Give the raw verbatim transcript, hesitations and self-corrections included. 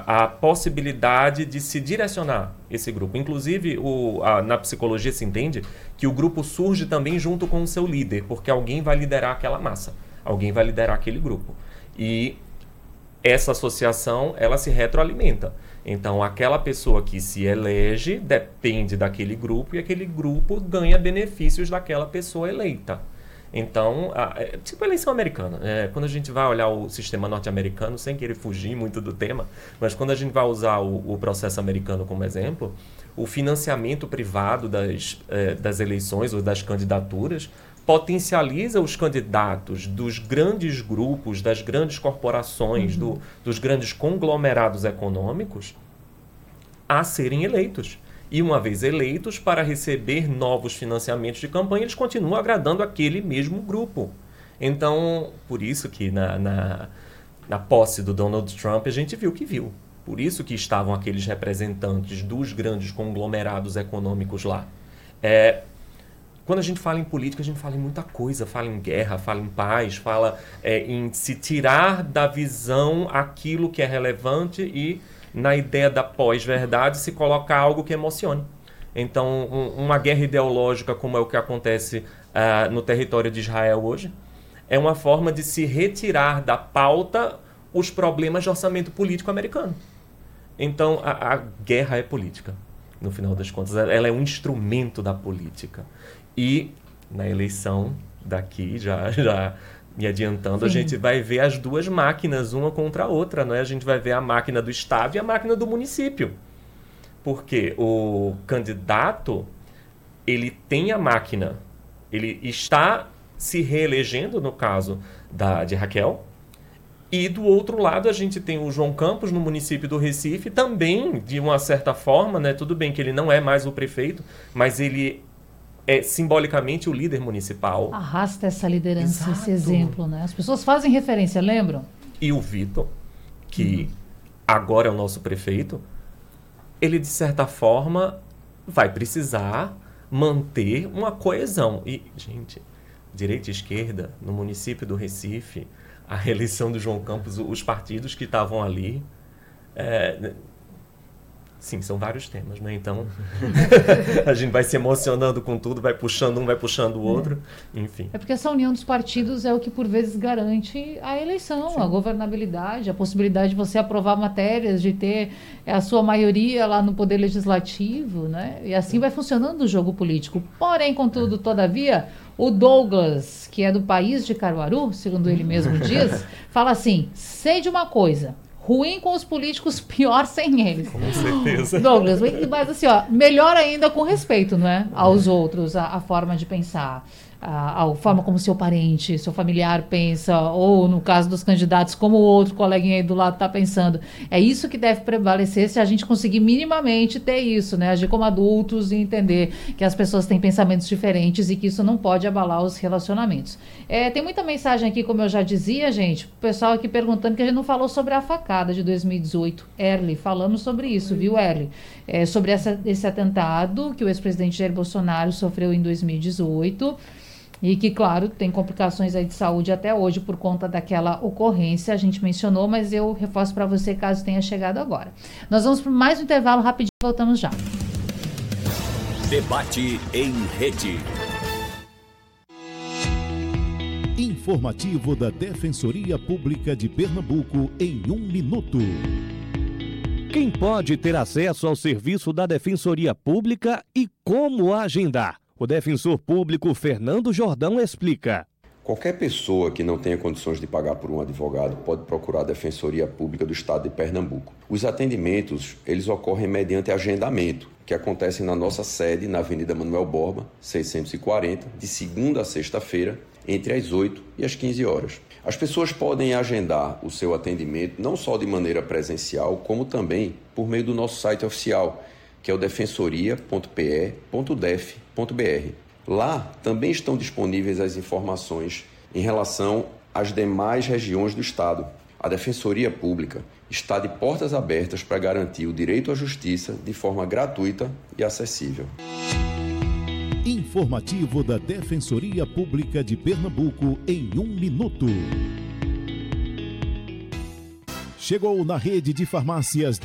a, a possibilidade de se direcionar esse grupo. Inclusive, o, a, na psicologia se entende que o grupo surge também junto com o seu líder, porque alguém vai liderar aquela massa, alguém vai liderar aquele grupo. E essa associação, ela se retroalimenta. Então, aquela pessoa que se elege depende daquele grupo e aquele grupo ganha benefícios daquela pessoa eleita. Então, a, é, tipo a eleição americana. É, quando a gente vai olhar o sistema norte-americano, sem querer fugir muito do tema, mas quando a gente vai usar o, o processo americano como exemplo, o financiamento privado das, é, das eleições ou das candidaturas potencializa os candidatos dos grandes grupos, das grandes corporações, uhum. do, dos grandes conglomerados econômicos a serem eleitos. E uma vez eleitos, para receber novos financiamentos de campanha, eles continuam agradando aquele mesmo grupo. Então, por isso que na, na, na posse do Donald Trump a gente viu que viu. Por isso que estavam aqueles representantes dos grandes conglomerados econômicos lá. É, quando a gente fala em política, a gente fala em muita coisa. Fala em guerra, fala em paz, fala é, em se tirar da visão aquilo que é relevante e, na ideia da pós-verdade, se colocar algo que emocione. Então, um, uma guerra ideológica, como é o que acontece uh, no território de Israel hoje, é uma forma de se retirar da pauta os problemas de orçamento político americano. Então, a, a guerra é política, no final das contas. Ela é um instrumento da política. E, na eleição daqui, já... já me adiantando, Sim. a gente vai ver as duas máquinas, uma contra a outra, não é? A gente vai ver a máquina do Estado e a máquina do município. Porque o candidato, ele tem a máquina, ele está se reelegendo, no caso da, de Raquel, e do outro lado a gente tem o João Campos, no município do Recife, também, de uma certa forma, né? Tudo bem que ele não é mais o prefeito, mas ele é simbolicamente o líder municipal. Arrasta essa liderança, Exato. Esse exemplo, né? As pessoas fazem referência, lembram? E o Vitor, que uhum. agora é o nosso prefeito, ele, de certa forma, vai precisar manter uma coesão. E, gente, direita e esquerda, no município do Recife, a reeleição do João Campos, os partidos que estavam ali... É, sim, são vários temas, né? Então, a gente vai se emocionando com tudo, vai puxando um, vai puxando o outro, é. enfim. É porque essa união dos partidos é o que, por vezes, garante a eleição, Sim. a governabilidade, a possibilidade de você aprovar matérias, de ter a sua maioria lá no Poder Legislativo, né? E assim vai funcionando o jogo político. Porém, contudo, todavia, o Douglas, que é do país de Caruaru, segundo ele mesmo diz, fala assim, sei de uma coisa... Ruim com os políticos, pior sem eles. Com certeza. Douglas, mas assim, ó, melhor ainda com respeito, né, aos outros, a, a forma de pensar, a, a forma como seu parente, seu familiar pensa, ou no caso dos candidatos, como o outro coleguinha aí do lado está pensando. É isso que deve prevalecer se a gente conseguir minimamente ter isso, né, agir como adultos e entender que as pessoas têm pensamentos diferentes e que isso não pode abalar os relacionamentos. É, tem muita mensagem aqui, como eu já dizia, gente, o pessoal aqui perguntando que a gente não falou sobre a facada de dois mil e dezoito. Erly, falamos sobre isso, viu, Erly? É, sobre essa, esse atentado que o ex-presidente Jair Bolsonaro sofreu em dois mil e dezoito e que, claro, tem complicações aí de saúde até hoje por conta daquela ocorrência. A gente mencionou, mas eu reforço para você caso tenha chegado agora. Nós vamos para mais um intervalo rapidinho, voltamos já. Debate em rede. Informativo da Defensoria Pública de Pernambuco em um minuto. Quem pode ter acesso ao serviço da Defensoria Pública e como agendar? O defensor público Fernando Jordão explica. Qualquer pessoa que não tenha condições de pagar por um advogado pode procurar a Defensoria Pública do Estado de Pernambuco. Os atendimentos, eles ocorrem mediante agendamento, que acontece na nossa sede, na Avenida Manuel Borba, seiscentos e quarenta, de segunda a sexta-feira, entre as oito e as quinze horas. As pessoas podem agendar o seu atendimento não só de maneira presencial, como também por meio do nosso site oficial, que é o defensoria ponto p e ponto def ponto b r. Lá também estão disponíveis as informações em relação às demais regiões do Estado. A Defensoria Pública está de portas abertas para garantir o direito à justiça de forma gratuita e acessível. Informativo da Defensoria Pública de Pernambuco em um minuto. Chegou na rede de farmácias